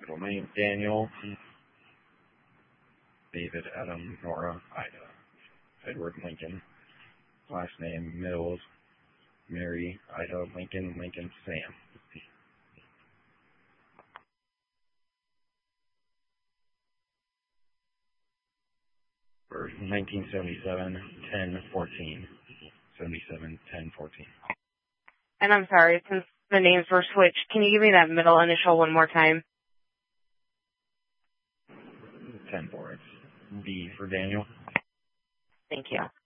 Middle name, Daniel. David, Adam, Nora, Ida. Edward, Lincoln. Last name, Mills. Mary, Ida, Lincoln, Sam. For 1977, 10-14. 77, 10, 14. And I'm sorry, since the names were switched, can you give me that middle initial one more time? 10-4. It's D for Daniel. Thank you.